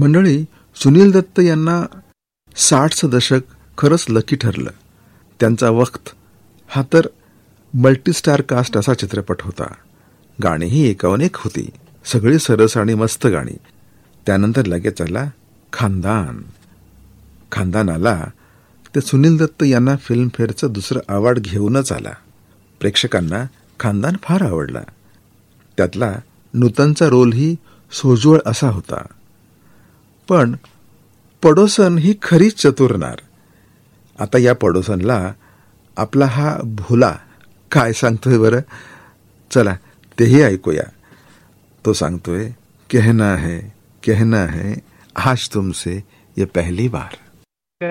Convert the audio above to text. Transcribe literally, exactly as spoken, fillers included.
मंडळी, सुनील दत्त यांना साठचं दशक खरंच लकी ठरलं. त्यांचा वक्त हा तर मल्टीस्टार कास्ट असा चित्रपट होता. गाणीही एकाहून एक होती, सगळी सरस आणि मस्त गाणी. त्यानंतर लगेच आला खानदान. खानदान आला ते सुनील दत्त यांना फिल्मफेअरचं दुसरं अवॉर्ड घेऊनच आला. प्रेक्षकांना खानदान फार आवडला. त्यातला नूतनचा रोलही सोज्वळ असा होता. पण पडोसन ही खरीच चतुरनार. आता या पडोसनला आपला हा भोला काय सांगतोय बरं? चला तेही ऐकूया. तो सांगतोय, कहना है कहना है आज तुमसे ये पहली बार.